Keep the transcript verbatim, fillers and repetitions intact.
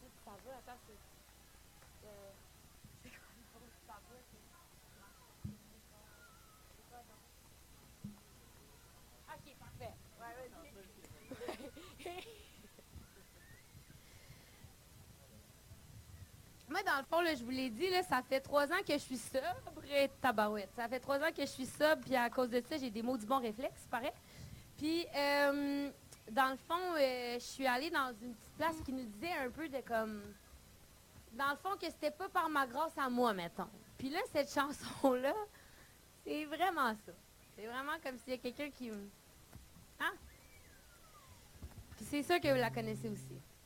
Ça va, attends, c'est. Euh, c'est quoi le nom? Ça va, c'est. C'est quoi donc? Ok, parfait. Ouais, vas-y. Moi, dans le fond, là, je vous l'ai dit, là, ça fait trois ans que je suis sobre et tabarouette. Ça fait trois ans que je suis sobre, puis à cause de ça, j'ai des maudits bons réflexes, pareil. Puis, euh, dans le fond, euh, je suis allée dans une petite place qui nous disait un peu de comme. Dans le fond, que c'était pas par ma grâce à moi, mettons. Puis là, cette chanson-là, c'est vraiment ça. C'est vraiment comme s'il y a quelqu'un qui. me- Hein? Puis c'est sûr que vous la connaissez aussi.